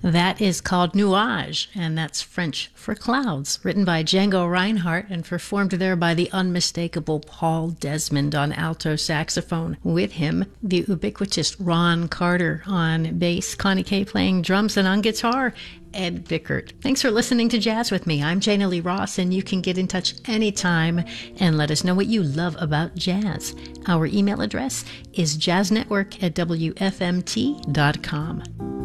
That is called Nuage, and that's French for clouds, written by Django Reinhardt and performed there by the unmistakable Paul Desmond on alto saxophone. With him, the ubiquitous Ron Carter on bass, Connie Kay playing drums, and on guitar, Ed Bickert. Thanks for listening to Jazz with me. I'm Jana Lee Ross, and you can get in touch anytime and let us know what you love about jazz. Our email address is jazznetwork@wfmt.com.